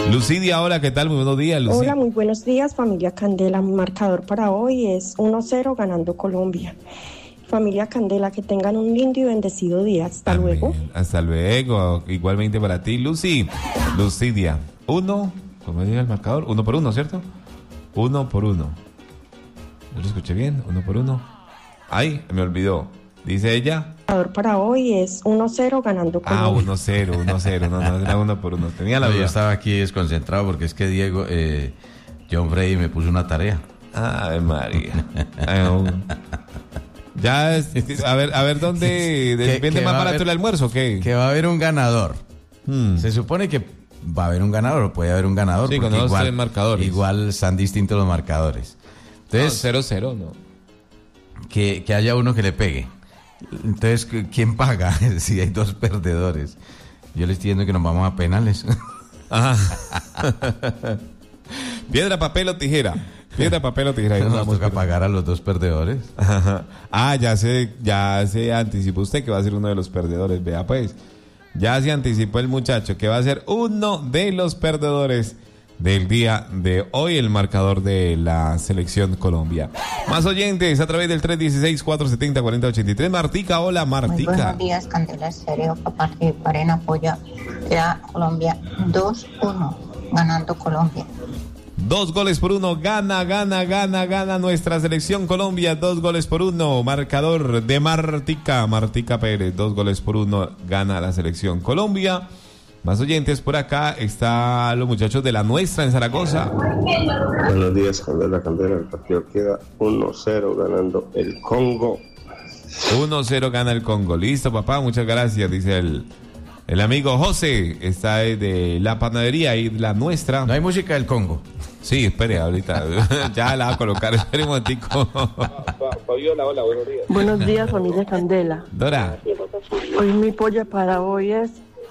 Lucidia, hola, ¿qué tal? Muy buenos días, Lucidia. Hola, muy buenos días, familia Candela. Mi marcador para hoy es 1-0 ganando Colombia. Familia Candela, que tengan un lindo y bendecido día. Hasta luego. Hasta luego. Igualmente para ti, Lucidia. ¿Cómo diga el marcador? 1-1, ¿cierto? 1-1. ¿Yo lo escuché bien? 1-1. Ay, me olvidó. Dice ella. El marcador para hoy es 1-0 ganando Colombia. 1-0. No, era 1-1. Tenía la duda. Yo estaba aquí desconcentrado porque es que Diego, John Freddy me puso una tarea. Ay, María. Ya, a ver dónde vende más barato el almuerzo, ¿qué? Que va a haber un ganador. Se supone que va a haber un ganador, o puede haber un ganador. Sí, con los tres marcadores. Igual están distintos los marcadores. Entonces, 0-0, ¿no? Que haya uno que le pegue. Entonces, ¿quién paga si hay dos perdedores? Yo le estoy diciendo que nos vamos a penales. Ajá. Piedra, papel o tijera. Piedra, papel o tijera. Nos toca pagar a los dos perdedores. Ajá. Ya se anticipó usted que va a ser uno de los perdedores. Vea pues, ya se anticipó el muchacho que va a ser uno de los perdedores del día de hoy, el marcador de la selección Colombia. Más oyentes a través del 316-470-4083. Martica, hola Martica. Muy buenos días, Candela Estéreo, para participar en apoyo a Colombia. 2-1, ganando Colombia. 2-1, gana nuestra selección Colombia, 2-1, marcador de Martica Pérez, 2-1, gana la selección Colombia. Más oyentes por acá, están los muchachos de la nuestra en Zaragoza. Buenos días, Candela, el partido queda 1-0 ganando el Congo. 1-0 gana el Congo, listo papá, muchas gracias, dice el amigo José, está de la panadería y la nuestra. No hay música del Congo. Sí, espere, ahorita ya la va a colocar, espere un momentico. Fabiola, hola, buenos días. Buenos días, familia Candela. Dora. Hoy mi polla para hoy es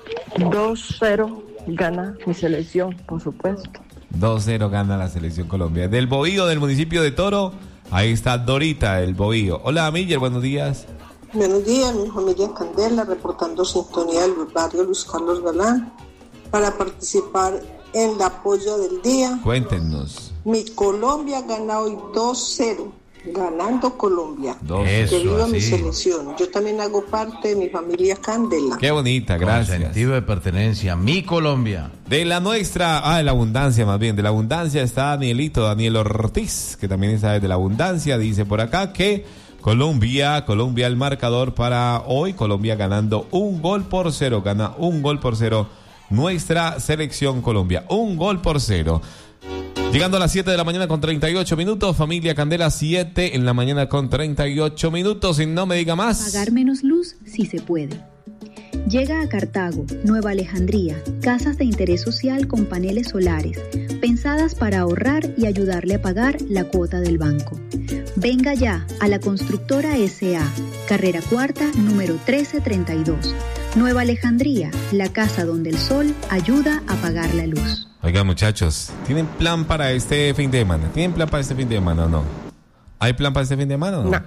2-0 gana mi selección, por supuesto. 2-0 gana la selección Colombia. Del Bohío, del municipio de Toro, ahí está Dorita, el Bohío. Hola, Miller, buenos días. Buenos días, mi familia Candela, reportando sintonía del barrio Luis Carlos Galán para participar en la polla del día. Cuéntenos. Mi Colombia gana hoy 2-0, ganando Colombia. Eso, que viva mi sí. selección. Yo también hago parte de mi familia Candela. Qué bonita, gracias. Con sentido de pertenencia, mi Colombia. De la nuestra, de la abundancia más bien, de la abundancia está Daniel Ortiz, que también está de la abundancia, dice por acá que Colombia, el marcador para hoy, Colombia ganando 1-0, gana 1-0 nuestra selección Colombia, 1-0. Llegando a las 7 de la mañana con 38 minutos, familia Candela, 7 en la mañana con 38 minutos, y no me diga más. Pagar menos luz si se puede. Llega a Cartago, Nueva Alejandría, casas de interés social con paneles solares, pensadas para ahorrar y ayudarle a pagar la cuota del banco. Venga ya a la Constructora S.A., carrera cuarta, número 1332. Nueva Alejandría, la casa donde el sol ayuda a pagar la luz. Oiga, muchachos, ¿tienen plan para este fin de semana? ¿Tienen plan para este fin de semana o no? ¿Hay plan para este fin de semana o no?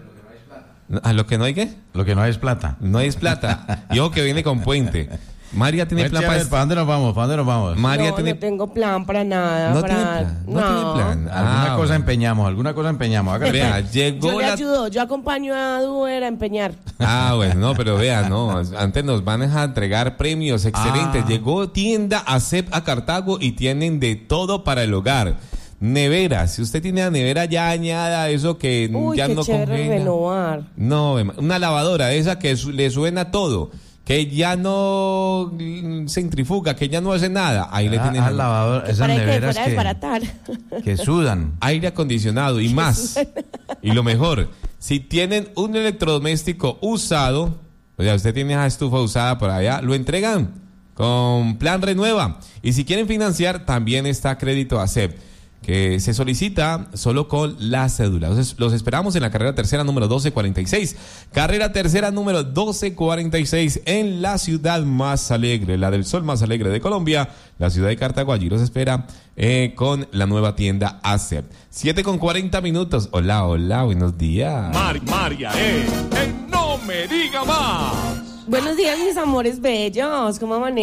¿A lo que no hay qué? Lo que no hay es plata. No hay plata. Y ojo que viene con puente. María tiene plan para... ¿Para dónde nos vamos? María no tengo plan para nada. No tiene plan. Alguna cosa empeñamos. Hágale. Vea, llegó Yo le ayudo, yo acompaño a Duer a empeñar. Bueno, no, pero vea, no. Antes nos van a entregar premios excelentes. Llegó tienda ASEP a Cartago y tienen de todo para el hogar. Nevera, si usted tiene la nevera ya dañada, eso que ya no congela. Renovar. No, una lavadora, esa que le suena todo, que ya no centrifuga, que ya no hace nada. Ahí le tienen lavadora, esas neveras que sudan. Aire acondicionado y más. Y lo mejor, si tienen un electrodoméstico usado, o sea, usted tiene esa estufa usada por allá, lo entregan con Plan Renueva. Y si quieren financiar, también está Crédito ASEP, que se solicita solo con la cédula. Entonces, los esperamos en la carrera tercera número 1246. Carrera tercera número 1246 en la ciudad más alegre, la del sol más alegre de Colombia, la ciudad de Cartago. Allí los espera con la nueva tienda ASEP. 7:40 minutos. Hola, buenos días. María, no me diga más. Buenos días, mis amores bellos. ¿Cómo amanecen?